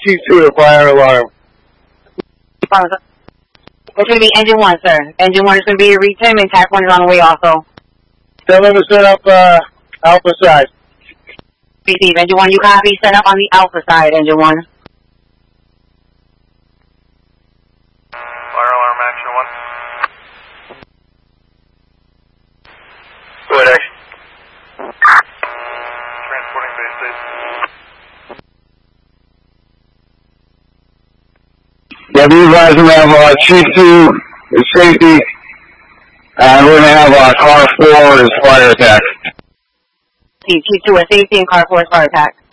Chief 2 to fire alarm. It's going to be engine 1, sir. Engine 1 is going to be retim and TAC 1 is on the way also. Tell them to set up Alpha side. Receive. Engine 1, you copy. Set up on the Alpha side, Engine 1. Fire alarm action 1. Go ahead, action. Transporting base state. Yeah, be advised we have Chief 2 is safety, and we're going to have car 4 is fire attack. Chief 2 is safety and car 4 is fire attack.